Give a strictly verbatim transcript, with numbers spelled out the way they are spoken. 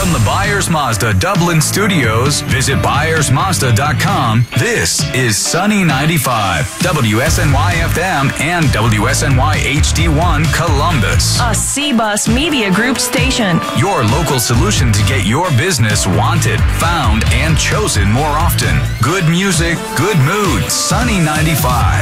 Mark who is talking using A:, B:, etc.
A: From the Byers Mazda Dublin Studios, visit byers mazda dot com. This is Sunny ninety-five, W S N Y F M and W S N Y H D one Columbus.
B: A C-Bus Media Group station.
A: Your local solution to get your business wanted, found, and chosen more often. Good music, good mood. Sunny ninety-five.